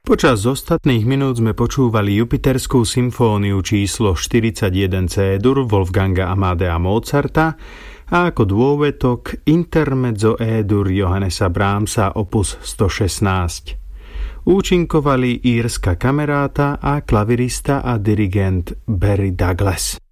Počas ostatných minút sme počúvali Jupiterskú symfóniu číslo 41 C-dur Wolfganga Amadea Mozarta a ako dôvetok Intermezzo E-dur Johannesa Brahmsa opus 116. Účinkovali írska kameráta a klavirista a dirigent Barry Douglas.